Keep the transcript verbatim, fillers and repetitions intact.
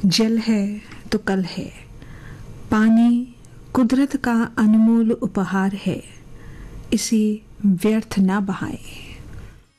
जल है तो कल है, पानी कुदरत का अनमोल उपहार है, इसे व्यर्थ ना बहाएं।